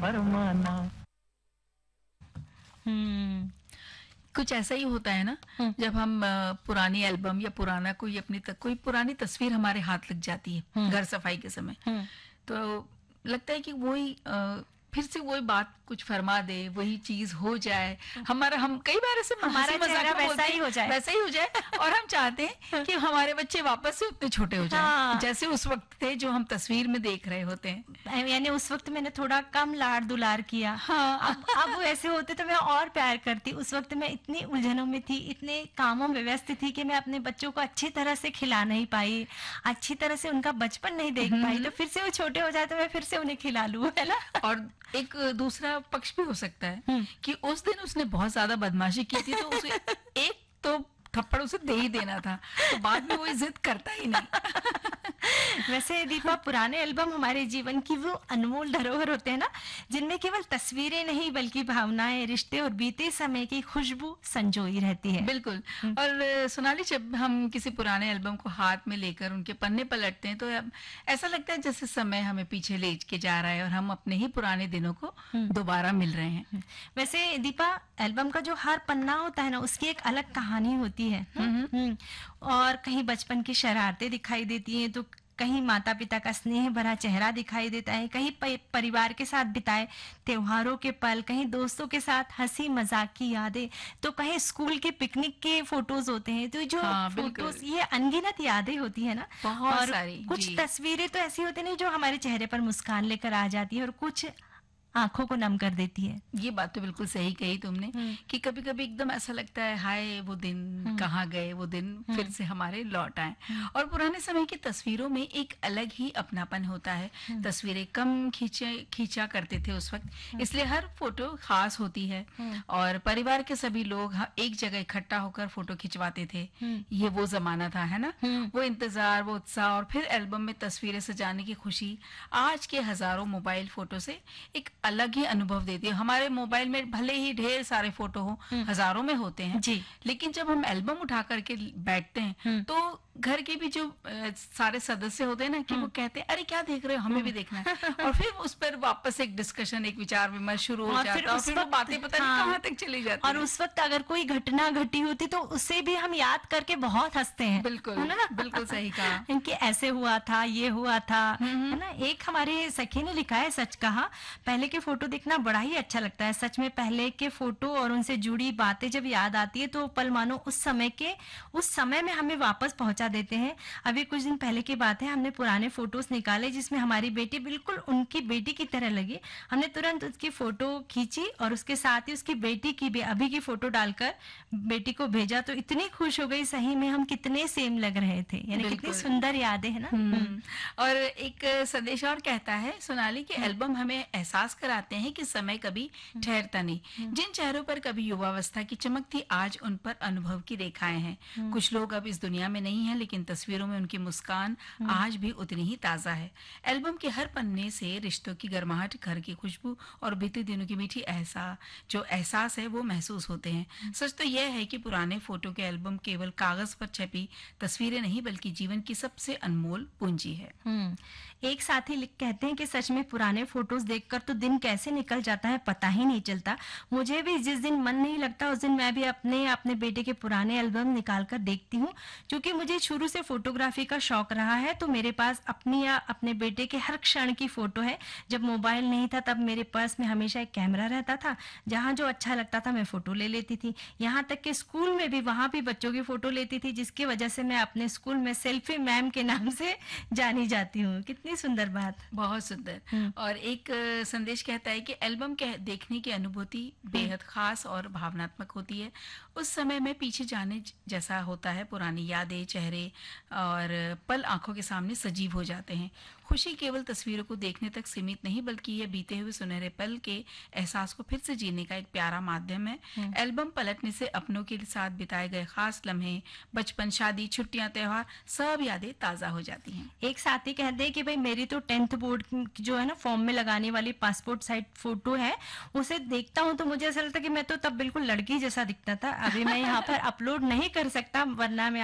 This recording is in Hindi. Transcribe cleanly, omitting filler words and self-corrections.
फरमाना। हम्म। कुछ ऐसा ही होता है ना, जब हम पुरानी एल्बम या पुराना कोई पुरानी तस्वीर हमारे हाथ लग जाती है घर सफाई के समय, तो लगता है कि फिर से वही बात कुछ फरमा दे, वही चीज हो जाए। हम कई बार ऐसे हमारा हंसी मजाक चेहरा में वैसा ही हो जाए। वैसा ही हो जाए, और हम चाहते हैं कि हमारे बच्चे वापस से उतने छोटे हो जाएं, हाँ। जैसे उस वक्त थे जो हम तस्वीर में देख रहे होते हैं। यानी उस वक्त मैंने थोड़ा कम लाड़ दुलार किया। हाँ। अब वो ऐसे होते तो मैं और प्यार करती। उस वक्त मैं इतनी उलझनों में थी, इतने कामों में व्यस्त थी कि मैं अपने बच्चों को अच्छी तरह से खिला नहीं पाई, अच्छी तरह से उनका बचपन नहीं देख पाई। तो फिर से वो छोटे हो जाए तो मैं फिर से उन्हें खिला लूं, है ना। और एक दूसरा पक्ष भी हो सकता है कि उस दिन उसने बहुत ज्यादा बदमाशी की थी, तो उसे एक तो थप्पड़ उसे दे ही देना था, तो बाद में वो जिद करता ही नहीं। वैसे दीपा, पुराने एल्बम हमारे जीवन की वो अनमोल धरोहर होते हैं ना, जिनमें केवल तस्वीरें नहीं बल्कि भावनाएं, रिश्ते और बीते समय की खुशबू संजोई रहती है। बिल्कुल। और सोनाली, जब हम किसी पुराने एल्बम को हाथ में लेकर उनके पन्ने पलटते हैं तो ऐसा लगता है जैसे समय हमें पीछे ले के जा रहा है और हम अपने ही पुराने दिनों को दोबारा मिल रहे हैं। वैसे दीपा, एल्बम का जो हर पन्ना होता है ना, उसकी एक अलग कहानी होती है। और कहीं बचपन की शरारतें दिखाई देती हैं, तो कहीं माता पिता का स्नेह भरा चेहरा दिखाई देता है, कहीं परिवार के साथ बिताए त्योहारों के पल, कहीं दोस्तों के साथ हंसी मजाक की यादें, तो कहीं स्कूल के पिकनिक के फोटोज होते हैं। तो जो फोटोज, ये अनगिनत यादें होती है ना, बहुत और सारी। कुछ तस्वीरें तो ऐसी होती नहीं जो हमारे चेहरे पर मुस्कान लेकर आ जाती है, और कुछ आंखों को नम कर देती है। ये बात तो बिल्कुल सही कही तुमने कि कभी कभी एकदम ऐसा लगता है, हाय वो दिन कहाँ गए, वो दिन फिर से हमारे लौट आए। और पुराने समय की तस्वीरों में एक अलग ही अपनापन होता है। तस्वीरें कम खींचा करते थे उस वक्त, इसलिए हर फोटो खास होती है, और परिवार के सभी लोग एक जगह इकट्ठा होकर फोटो खिंचवाते थे। ये वो जमाना था, है ना। वो इंतजार, वो उत्साह, और फिर एल्बम में तस्वीरें सजाने की खुशी आज के हजारों मोबाइल फोटो से एक अलग ही अनुभव देती है। हमारे मोबाइल में भले ही ढेर सारे फोटो हो, हजारों में होते हैं जी, लेकिन जब हम एल्बम उठा करके बैठते हैं तो घर के भी जो सारे सदस्य होते हैं ना, कि वो कहते हैं, अरे क्या देख रहे हो, हमें भी देखना है। और फिर उस पर वापस एक डिस्कशन, एक विचार विमर्श शुरू हो जाता है, और फिर वो बातें पता नहीं कहाँ तक चली जाती और उस वक्त अगर कोई घटना घटी होती तो उसे भी हम याद करके बहुत हंसते हैं। बिल्कुल, है ना। बिल्कुल सही कहा इनके ऐसे हुआ था, ये हुआ था, है ना। एक हमारे सखी ने लिखा है, सच कहा, पहले के फोटो देखना बड़ा ही अच्छा लगता है। सच में पहले के फोटो और उनसे जुड़ी बातें जब याद आती है तो पल मानो उस समय में हमें वापस पहुंचा देते हैं। अभी कुछ दिन पहले की बात है, हमने पुराने फोटोज निकाले जिसमें हमारी बेटी बिल्कुल उनकी बेटी की तरह लगी। हमने तुरंत उसकी फोटो खींची और उसके साथ ही उसकी बेटी की भी अभी की फोटो डालकर बेटी को भेजा, तो इतनी खुश हो गई, सही में हम कितने सेम लग रहे थे। यानी कितनी सुंदर यादें है ना। और एक संदेश और कहता है सोनाली कि एल्बम हमें एहसास कराते हैं कि समय कभी ठहरता नहीं। जिन चेहरों पर कभी युवावस्था की चमक थी, आज उन पर अनुभव की रेखाएं हैं। कुछ लोग अब इस दुनिया में नहीं हैं, लेकिन तस्वीरों में उनकी मुस्कान आज भी उतनी ही ताजा है। एल्बम के हर पन्ने से रिश्तों की गर्माहट, घर की खुशबू और बीते दिनों की मीठी एहसास है वो महसूस होते हैं। सच तो यह है कि पुराने फोटो के एल्बम केवल कागज पर छपी तस्वीरें नहीं बल्कि जीवन की सबसे अनमोल पूंजी है। एक साथी कहते हैं कि सच में पुराने फोटोज देखकर तो दिन कैसे निकल जाता है पता ही नहीं चलता। मुझे भी जिस दिन मन नहीं लगता उस दिन मैं भी अपने बेटे के पुराने एल्बम निकाल कर देखती हूँ। क्योंकि मुझे शुरू से फोटोग्राफी का शौक रहा है, तो मेरे पास अपनी या अपने बेटे के हर क्षण की फोटो है। जब मोबाइल नहीं था तब मेरे पर्स में हमेशा एक कैमरा रहता था, जहाँ जो अच्छा लगता था मैं फोटो ले लेती थी। यहाँ तक कि स्कूल में भी वहां भी बच्चों की फोटो लेती थी, जिसकी वजह से मैं अपने स्कूल में सेल्फी मैम के नाम से जानी जाती हूँ। कितनी सुंदर बात, बहुत सुंदर। और एक संदेश कहता है कि एल्बम के देखने की अनुभूति बेहद खास और भावनात्मक होती है। उस समय में पीछे जाने जैसा होता है। पुरानी यादें, चेहरे और पल आंखों के सामने सजीव हो जाते हैं। खुशी केवल तस्वीरों को देखने तक सीमित नहीं बल्कि ये बीते हुए सुनहरे पल के एहसास को फिर से जीने का एक प्यारा माध्यम है। एल्बम पलटने से अपनों के साथ बिताए गए खास लम्हे, बचपन, शादी, छुट्टियां, त्योहार, सब यादें ताजा हो जाती हैं। एक साथी कहते हैं कि भाई मेरी तो 10th बोर्ड जो है ना फॉर्म में लगाने वाली पासपोर्ट साइज फोटो है, उसे देखता हूँ तो मुझे ऐसा लगता है कि मैं तो तब बिल्कुल लड़की जैसा दिखता था। अभी मैं यहाँ पर अपलोड नहीं कर सकता वरना मैं